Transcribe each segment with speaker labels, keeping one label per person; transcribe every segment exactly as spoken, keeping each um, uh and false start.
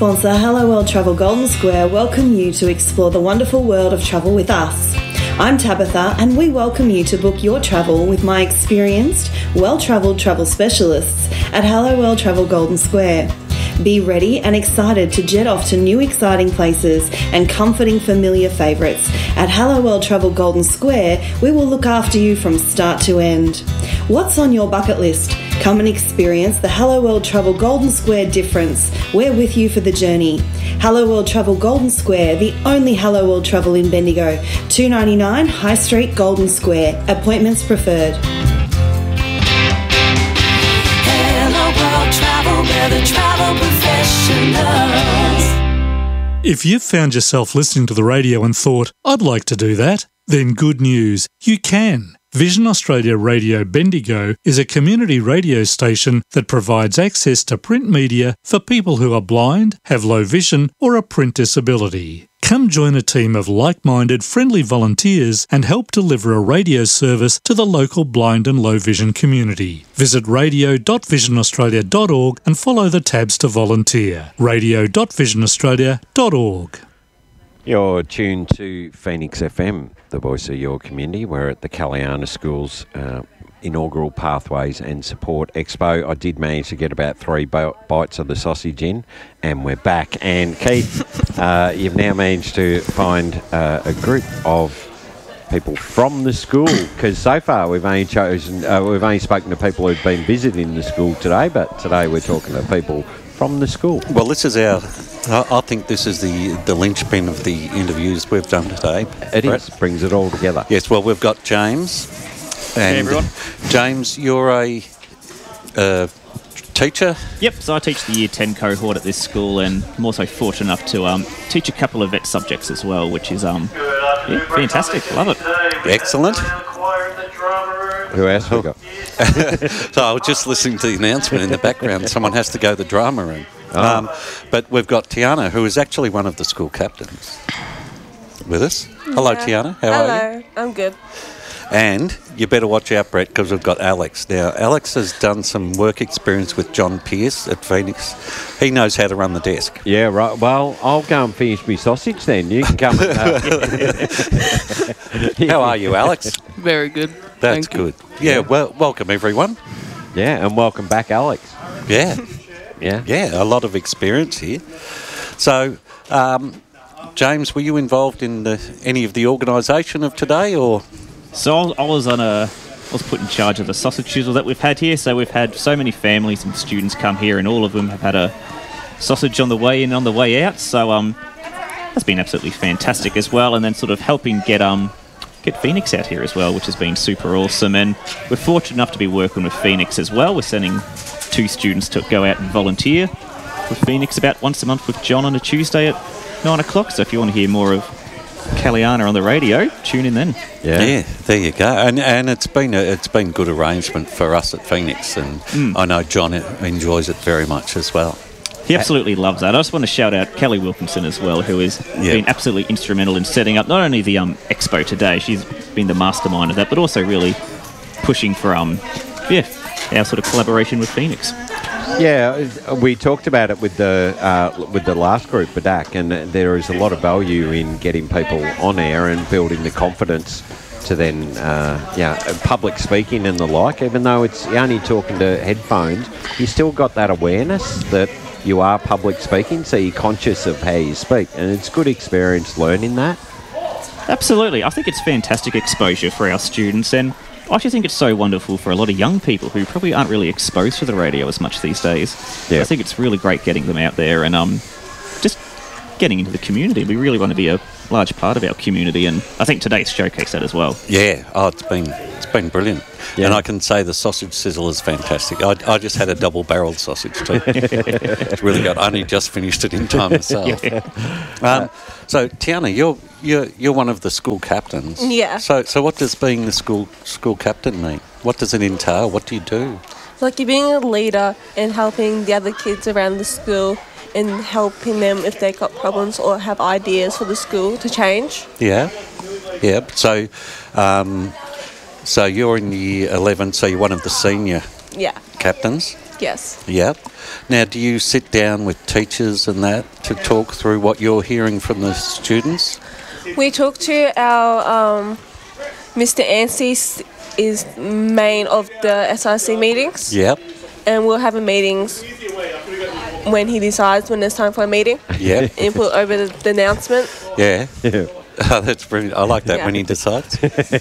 Speaker 1: sponsor Hello World Travel Golden Square welcome you to explore the wonderful world of travel with us. I'm Tabitha and we welcome you to book your travel with my experienced, well-travelled travel specialists at Hello World Travel Golden Square. Be ready and excited to jet off to new exciting places and comforting familiar favourites. At Hello World Travel Golden Square, we will look after you from start to end. What's on your bucket list? Come and experience the Hello World Travel Golden Square difference. We're with you for the journey. Hello World Travel Golden Square, the only Hello World Travel in Bendigo. two ninety-nine High Street, Golden Square. Appointments preferred.
Speaker 2: Hello World Travel, we're the travel professionals.
Speaker 3: If you've found yourself listening to the radio and thought, I'd like to do that, then good news, you can. Vision Australia Radio Bendigo is a community radio station that provides access to print media for people who are blind, have low vision or a print disability. Come join a team of like-minded, friendly volunteers and help deliver a radio service to the local blind and low vision community. Visit radio dot vision australia dot org and follow the tabs to volunteer. radio dot vision australia dot org.
Speaker 4: You're tuned to Phoenix F M, the voice of your community. We're at the Caliana School's uh, inaugural Pathways and Support Expo. I did manage to get about three bites of the sausage in, and we're back. And Keith, uh, you've now managed to find uh, a group of people from the school, because so far we've only chosen, uh, we've only spoken to people who've been visiting the school today, but today we're talking to people from the school.
Speaker 5: Well, this is our, I think this is the, the linchpin of the interviews we've done today.
Speaker 4: It
Speaker 5: Brett.
Speaker 4: is, brings it all together.
Speaker 5: Yes, well, we've got James. And
Speaker 6: hey, everyone.
Speaker 5: James, you're a uh, teacher?
Speaker 6: Yep, so I teach the Year ten cohort at this school, and I'm also fortunate enough to um, teach a couple of vet subjects as well, which is um, yeah, fantastic. Love it.
Speaker 5: Excellent.
Speaker 4: Who else we got?
Speaker 5: So I was just listening to the announcement in the background. Someone has to go the drama room.
Speaker 4: Oh.
Speaker 5: Um, but we've got Tiana, who is actually one of the school captains, with us. Hello,
Speaker 7: Yeah.
Speaker 5: Tiana. How
Speaker 7: Hello,
Speaker 5: are you?
Speaker 7: I'm good.
Speaker 5: And you better watch out, Brett, because we've got Alex. Now, Alex has done some work experience with John Pearce at Phoenix. He knows how to run the desk.
Speaker 4: Yeah, right. Well, I'll go and finish my sausage then. You can come. And, uh,
Speaker 5: How are you, Alex?
Speaker 8: Very good.
Speaker 5: That's
Speaker 8: Thank you.
Speaker 5: good. Yeah, well, welcome, everyone.
Speaker 4: yeah, and welcome back, Alex.
Speaker 5: Yeah,
Speaker 4: Yeah.
Speaker 5: yeah, a lot of experience here. So, um, James, were you involved in the, any of the organisation of today, or...?
Speaker 6: So I was, I was on a, I was put in charge of the sausage chisel that we've had here. So we've had so many families and students come here, and all of them have had a sausage on the way in, on the way out. So um, that's been absolutely fantastic as well. And then sort of helping get um get Phoenix out here as well, which has been super awesome. And we're fortunate enough to be working with Phoenix as well. We're sending two students to go out and volunteer with Phoenix about once a month with John on a Tuesday at nine o'clock. So if you want to hear more of Caliana on the radio, tune in then.
Speaker 4: Yeah.
Speaker 5: Yeah, there you go. And and it's been a it's been good arrangement for us at Phoenix, and
Speaker 6: Mm.
Speaker 5: I know John enjoys it very much as well.
Speaker 6: He absolutely loves that. I just want to shout out Kelly Wilkinson as well, who has
Speaker 5: Yeah.
Speaker 6: been absolutely instrumental in setting up not only the um, expo today, she's been the mastermind of that, but also really pushing for um yeah our sort of collaboration with Phoenix.
Speaker 4: Yeah, we talked about it with the uh, with the last group, Badak, and there is a lot of value in getting people on air and building the confidence to then, uh, yeah, public speaking and the like. Even though it's you're only talking to headphones, you still got that awareness that you are public speaking, so you're conscious of how you speak, and it's good experience learning that.
Speaker 6: Absolutely. I think it's fantastic exposure for our students, and I actually think it's so wonderful for a lot of young people who probably aren't really exposed to the radio as much these days.
Speaker 4: Yeah.
Speaker 6: I think it's really great getting them out there and um, just getting into the community. We really want to be a large part of our community, and I think today's showcase that as well.
Speaker 5: Yeah, oh, it's been it's been brilliant.
Speaker 4: Yeah.
Speaker 5: And I can say the sausage sizzle is fantastic. I, I just had a double-barreled sausage too. It's really good. I only just finished it in time myself. Um, so, Tiana, you're you're you're one of the school captains.
Speaker 7: Yeah.
Speaker 5: So, so what does being the school school captain mean? What does it entail? What do you do?
Speaker 7: Like you're being a leader and helping the other kids around the school and helping them if they've got problems or have ideas for the school to change.
Speaker 5: Yeah, yeah. So, um, so you're in year eleven. So you're one of the senior
Speaker 7: Yeah.
Speaker 5: captains.
Speaker 7: Yes.
Speaker 5: Yep. Now, do you sit down with teachers and that to talk through what you're hearing from the students?
Speaker 7: We talk to our um, Mister Anstey is main of the S I C meetings.
Speaker 5: Yep.
Speaker 7: And we'll have a meetings when he decides when it's time for a meeting.
Speaker 5: Yep.
Speaker 7: And put over the, the announcement.
Speaker 5: Yeah. Oh, that's brilliant. I like that
Speaker 7: Yeah.
Speaker 5: when he decides.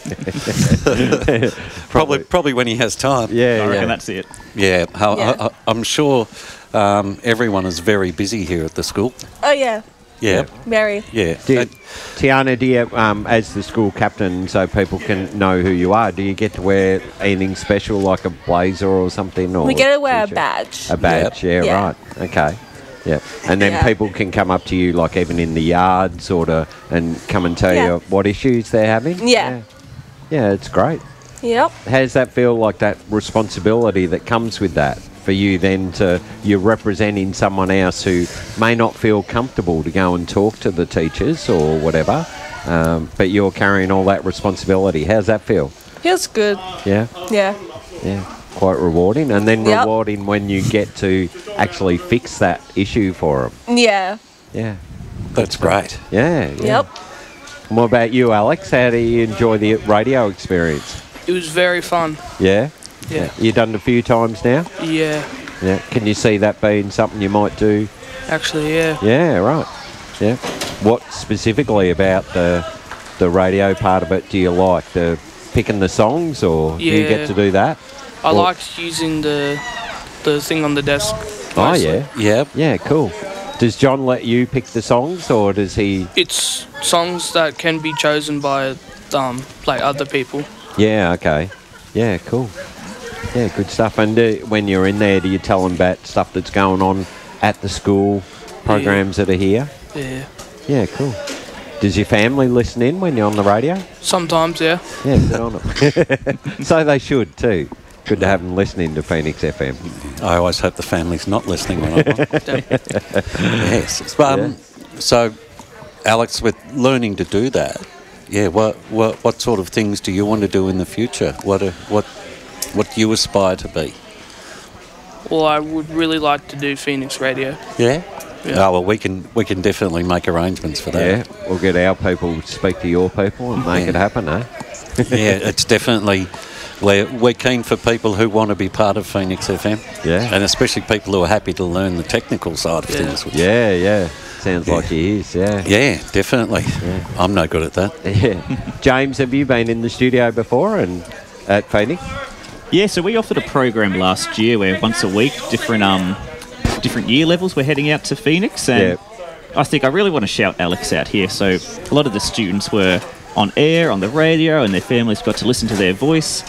Speaker 5: probably, probably when he has time.
Speaker 3: Yeah,
Speaker 6: I reckon
Speaker 3: yeah.
Speaker 6: that's it.
Speaker 5: Yeah. How,
Speaker 7: Yeah.
Speaker 5: I, I, I'm sure um, everyone is very busy here at the school.
Speaker 7: Oh yeah,
Speaker 5: Yeah.
Speaker 7: Mary.
Speaker 5: Yeah.
Speaker 3: Do you,
Speaker 5: Uh,
Speaker 3: Tiana, do you, um, as the school captain, so people can know who you are, do you get to wear anything special like a blazer or something? Or
Speaker 7: We get to wear a
Speaker 3: t-shirt?
Speaker 7: badge.
Speaker 3: A badge, yeah,
Speaker 7: Yeah.
Speaker 3: right. Okay. Yeah. And then
Speaker 7: Yeah.
Speaker 3: people can come up to you, like even in the yard, sort of, and come and tell
Speaker 7: Yeah.
Speaker 3: you what issues they're having?
Speaker 7: Yeah.
Speaker 3: Yeah, it's great.
Speaker 7: Yep.
Speaker 3: How does that feel, like that responsibility that comes with that? For you then to, you're representing someone else who may not feel comfortable to go and talk to the teachers or whatever, um, but you're carrying all that responsibility. How's that feel?
Speaker 7: Feels good.
Speaker 3: Yeah?
Speaker 7: Yeah.
Speaker 3: Yeah. Quite rewarding. And then
Speaker 7: Yep.
Speaker 3: rewarding when you get to actually fix that issue for them.
Speaker 7: Yeah.
Speaker 3: Yeah.
Speaker 5: That's great.
Speaker 3: Yeah. yeah.
Speaker 7: Yep.
Speaker 3: And what about you, Alex? How do you enjoy the radio experience?
Speaker 8: It was very fun.
Speaker 3: Yeah?
Speaker 8: Yeah.
Speaker 3: You've done it a few times now?
Speaker 8: Yeah.
Speaker 3: Yeah. Can you see that being something you might do?
Speaker 8: Actually, yeah.
Speaker 3: Yeah, right. Yeah. What specifically about the the radio part of it do you like? The picking the songs, or do you
Speaker 8: Yeah.
Speaker 3: get to do that?
Speaker 8: I
Speaker 3: Or-
Speaker 8: liked using the the thing on the desk.
Speaker 3: Oh,
Speaker 8: mostly.
Speaker 3: yeah.
Speaker 5: Yeah.
Speaker 3: Yeah, cool. Does John let you pick the songs, or does he...
Speaker 8: It's songs that can be chosen by um like other people.
Speaker 3: Yeah, okay. Yeah, cool. Yeah, good stuff. And uh, when you're in there, do you tell them about stuff that's going on at the school, programs that are here?
Speaker 8: Yeah.
Speaker 3: Yeah, cool. Does your family listen in when you're on the radio?
Speaker 8: Sometimes, yeah.
Speaker 3: Yeah, good on them. So they should too. Good to have them listening to Phoenix F M.
Speaker 5: I always hope the family's not listening when I'm on. Yes. Um, So, Alex, with learning to do that, yeah, what, what what sort of things do you want to do in the future? What are, what what do you aspire to be?
Speaker 8: Well, I would really like to do Phoenix Radio.
Speaker 5: Yeah.
Speaker 8: Yeah.
Speaker 5: Oh well, we can we can definitely make arrangements for that.
Speaker 3: Yeah, we'll get our people to speak to your people and make
Speaker 5: Yeah.
Speaker 3: it happen, eh?
Speaker 5: Yeah, it's definitely. We're, we're keen for people who want to be part of Phoenix F M.
Speaker 3: Yeah.
Speaker 5: And especially people who are happy to learn the technical side of
Speaker 8: Yeah.
Speaker 5: things. which-
Speaker 3: Yeah, yeah. Sounds like he is, yeah.
Speaker 5: Yeah, definitely. I'm no good at that.
Speaker 3: Yeah. James, have you been in the studio before and at Phoenix?
Speaker 6: Yeah, so we offered a program last year where once a week, different um, different year levels, we're heading out to Phoenix, and
Speaker 3: Yeah.
Speaker 6: I think I really want to shout Alex out here. So a lot of the students were on air, on the radio, and their families got to listen to their voice.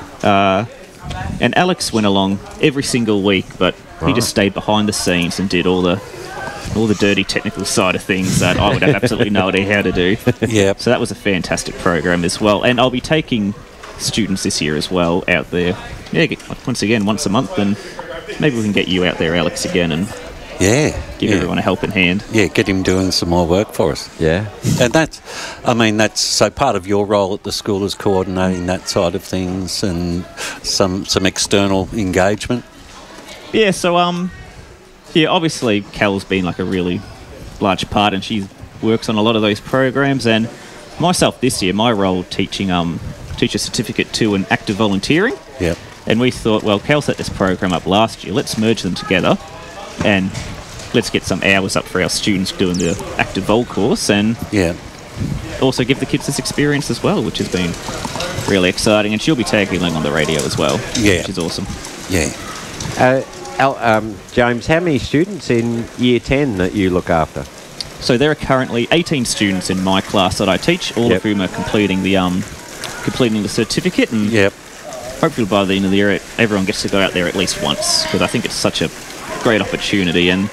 Speaker 6: Uh, and Alex went along every single week, but he just stayed behind the scenes and did all the all the dirty technical side of things that I would have absolutely no idea how to do.
Speaker 5: Yeah.
Speaker 6: So that was a fantastic program as well. And I'll be taking students this year as well out there. Yeah, get- once again, once a month, and maybe we can get you out there, Alex, again, and
Speaker 5: Yeah.
Speaker 6: give
Speaker 5: yeah.
Speaker 6: everyone a helping hand.
Speaker 5: Yeah, get him doing some more work for us.
Speaker 3: Yeah.
Speaker 5: And that's, I mean, that's so part of your role at the school is coordinating that side of things and some some external engagement.
Speaker 6: Yeah, so um, yeah, obviously Cal's been like a really large part, and she works on a lot of those programs. And myself this year, my role teaching um, teacher certificate two and active volunteering.
Speaker 5: Yep.
Speaker 6: And we thought, well, Cal set this program up last year. Let's merge them together, and let's get some hours up for our students doing the active vol course, and
Speaker 5: Yeah.
Speaker 6: also give the kids this experience as well, which has been really exciting. And she'll be tagging along on the radio as well,
Speaker 5: Yeah.
Speaker 6: which is awesome.
Speaker 5: Yeah.
Speaker 3: Uh, Al, um, James, how many students in year ten that you look after?
Speaker 6: So there are currently eighteen students in my class that I teach, all
Speaker 3: Yep.
Speaker 6: of whom are completing the um, completing the certificate, and
Speaker 5: Yep.
Speaker 6: hopefully by the end of the year, everyone gets to go out there at least once, because I think it's such a great opportunity, and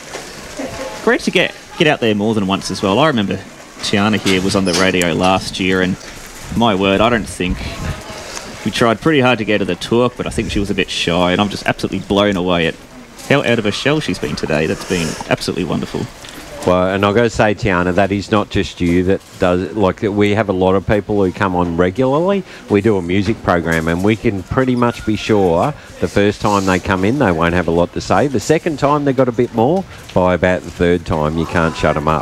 Speaker 6: great to get get out there more than once as well. I remember Tiana here was on the radio last year, and my word, I don't think we tried pretty hard to get her to talk, but I think she was a bit shy, and I'm just absolutely blown away at how out of her shell she's been today. That's been absolutely wonderful.
Speaker 4: Well, and I've got to say, Tiana, that is not just you that does it. Like, we have a lot of people who come on regularly. We do a music program, and we can pretty much be sure the first time they come in, they won't have a lot to say. The second time, they've got a bit more. By about the third time, you can't shut them up.